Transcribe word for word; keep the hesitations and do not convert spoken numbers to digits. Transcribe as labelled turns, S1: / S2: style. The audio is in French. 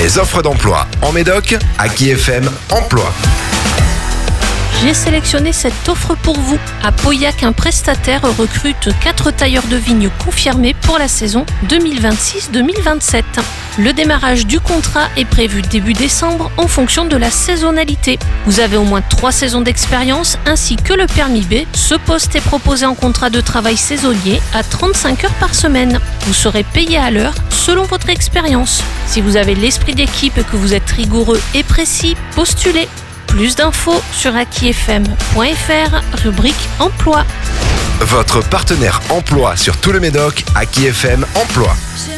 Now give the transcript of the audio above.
S1: Les offres d'emploi en Médoc, Aki F M Emploi.
S2: J'ai sélectionné cette offre pour vous. À Pauillac, un prestataire recrute quatre tailleurs de vignes confirmés pour la saison deux mille vingt-six deux mille vingt-sept. Le démarrage du contrat est prévu début décembre en fonction de la saisonnalité. Vous avez au moins trois saisons d'expérience ainsi que le permis B. Ce poste est proposé en contrat de travail saisonnier à trente-cinq heures par semaine. Vous serez payé à l'heure selon votre expérience. Si vous avez l'esprit d'équipe et que vous êtes rigoureux et précis, postulez. Plus d'infos sur aki f m point f r, rubrique emploi.
S1: Votre partenaire emploi sur tout le Médoc, Aki F M Emploi.